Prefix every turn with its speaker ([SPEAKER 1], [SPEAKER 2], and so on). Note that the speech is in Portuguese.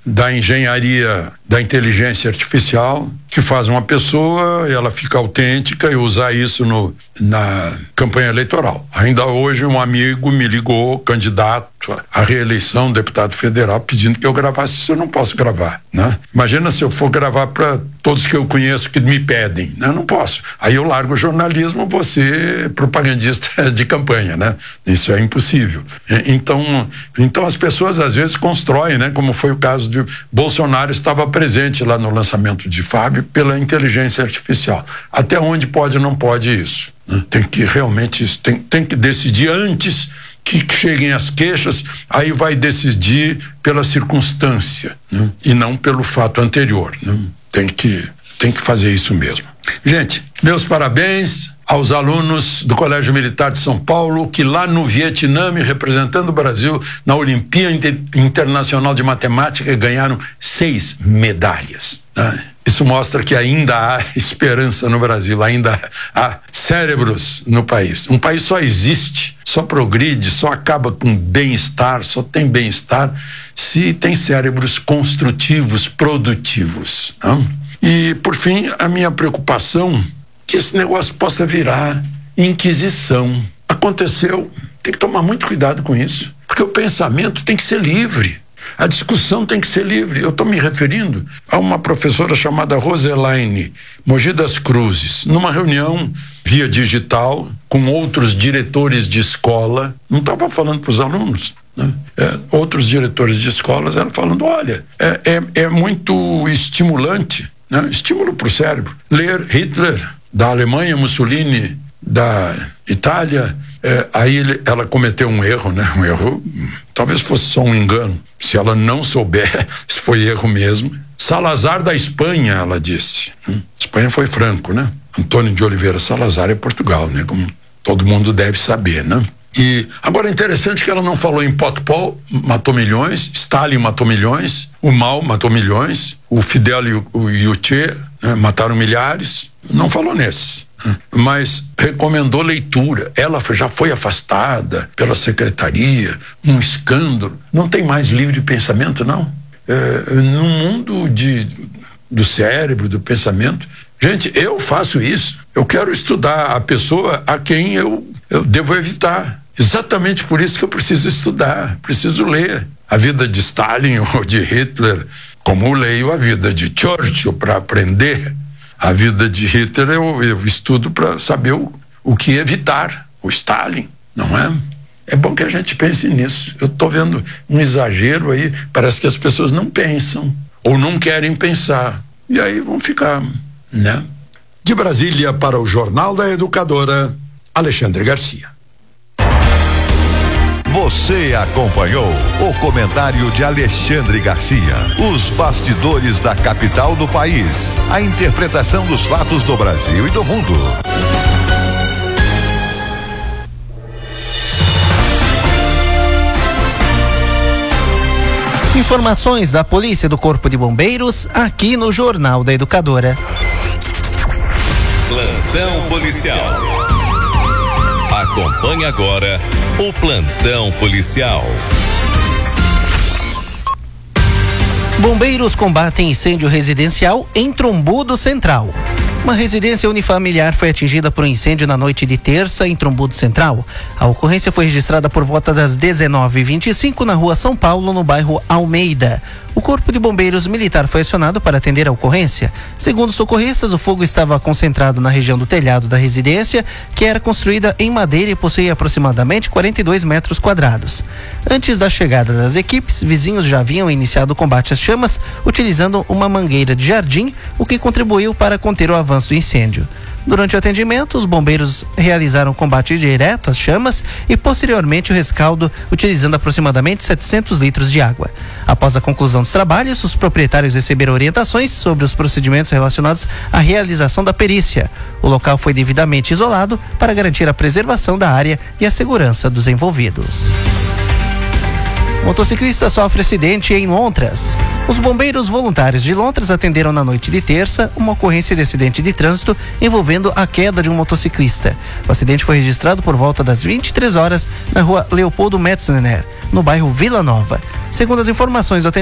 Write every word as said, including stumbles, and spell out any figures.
[SPEAKER 1] da engenharia da inteligência artificial, que faz uma pessoa, ela fica autêntica, e usar isso no, na campanha eleitoral. Ainda hoje um amigo me ligou, candidato à reeleição, deputado federal, pedindo que eu gravasse isso. Eu não posso gravar, né? Imagina se eu for gravar para todos que eu conheço que me pedem, né? Eu não posso. Aí eu largo o jornalismo, vou ser propagandista de campanha, né? Isso é impossível. Então, então as pessoas às vezes constroem, né? Como foi o caso de Bolsonaro, estava presente lá no lançamento de Fábio pela inteligência artificial. Até onde pode ou não pode isso, né? Tem que realmente isso, tem, tem que decidir antes que cheguem as queixas, aí vai decidir pela circunstância, né? E não pelo fato anterior, né? Tem que, tem que fazer isso mesmo. Gente, meus parabéns aos alunos do Colégio Militar de São Paulo, que lá no Vietnã, representando o Brasil na Olimpíada Internacional de Matemática, ganharam seis medalhas, né? Isso mostra que ainda há esperança no Brasil, ainda há cérebros no país. Um país só existe, só progride, só acaba com bem-estar, só tem bem-estar se tem cérebros construtivos, produtivos, né? E, por fim, a minha preocupação que esse negócio possa virar inquisição. Aconteceu, tem que tomar muito cuidado com isso, porque o pensamento tem que ser livre. A discussão tem que ser livre. Eu estou me referindo a uma professora chamada Roselaine Mogi das Cruzes, numa reunião via digital com outros diretores de escola. Não estava falando para os alunos, né? É, outros diretores de escolas, ela falando, olha, é, é, é muito estimulante, né? Estímulo para o cérebro. Ler Hitler, da Alemanha, Mussolini, da Itália. É, aí ele, ela cometeu um erro, né? Um erro, talvez fosse só um engano. Se ela não souber, se foi erro mesmo. Salazar da Espanha, ela disse. Hum? Espanha foi Franco, né? Antônio de Oliveira Salazar é Portugal, né? Como todo mundo deve saber, né? E agora é interessante que ela não falou em Pol Pot, matou milhões, Stalin matou milhões, o Mao matou milhões, o Fidel e o, o, e o Che, né, mataram milhares. Não falou nesses, né? Mas recomendou leitura. Ela já foi afastada pela secretaria, um escândalo. Não tem mais livre pensamento, não. É, no mundo de, do cérebro, do pensamento, gente, eu faço isso. Eu quero estudar a pessoa a quem eu, eu devo evitar. Exatamente por isso que eu preciso estudar, preciso ler a vida de Stalin ou de Hitler, como eu leio a vida de Churchill para aprender. A vida de Hitler eu, eu estudo para saber o, o que evitar. O Stalin, não é? É bom que a gente pense nisso. Eu estou vendo um exagero aí, parece que as pessoas não pensam ou não querem pensar. E aí vão ficar, né? De Brasília para o Jornal da Educadora, Alexandre Garcia.
[SPEAKER 2] Você acompanhou o comentário de Alexandre Garcia. Os bastidores da capital do país. A interpretação dos fatos do Brasil e do mundo.
[SPEAKER 3] Informações da Polícia do Corpo de Bombeiros aqui no Jornal da Educadora.
[SPEAKER 4] Plantão policial. Acompanhe agora o Plantão Policial.
[SPEAKER 3] Bombeiros combatem incêndio residencial em Trombudo Central. Uma residência unifamiliar foi atingida por um incêndio na noite de terça em Trombudo Central. A ocorrência foi registrada por volta das dezenove e vinte e cinco na rua São Paulo, no bairro Almeida. O Corpo de Bombeiros Militar foi acionado para atender a ocorrência. Segundo socorristas, o fogo estava concentrado na região do telhado da residência, que era construída em madeira e possuía aproximadamente quarenta e dois metros quadrados. Antes da chegada das equipes, vizinhos já haviam iniciado o combate às chamas utilizando uma mangueira de jardim, o que contribuiu para conter o avanço do incêndio. Durante o atendimento, os bombeiros realizaram combate direto às chamas e posteriormente o rescaldo, utilizando aproximadamente setecentos litros de água. Após a conclusão dos trabalhos, os proprietários receberam orientações sobre os procedimentos relacionados à realização da perícia. O local foi devidamente isolado para garantir a preservação da área e a segurança dos envolvidos. Motociclista sofre acidente em Lontras. Os bombeiros voluntários de Lontras atenderam na noite de terça uma ocorrência de acidente de trânsito envolvendo a queda de um motociclista. O acidente foi registrado por volta das vinte e três horas na rua Leopoldo Metzner, no bairro Vila Nova. Segundo as informações do atendimento,